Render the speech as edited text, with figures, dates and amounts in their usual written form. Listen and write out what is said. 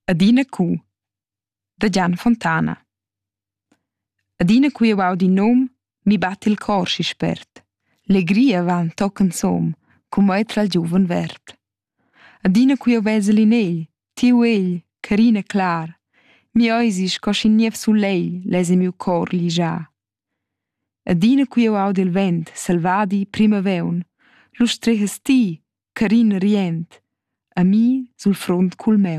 Adina cu da Gian Fontana. Adina cu jeu di num mi bat il cor schi spert. Legria van tocan som, cum mai tra il giuven verd. Adina cu jeu vesel in egl, tiu egl, carina clar. Mi oisi sco in niev suleil lese miu cor ligia. Adina cu jeu il vent, selvadi prima veun. Lu strehas ti, carina rient, a mi sul front cul meu.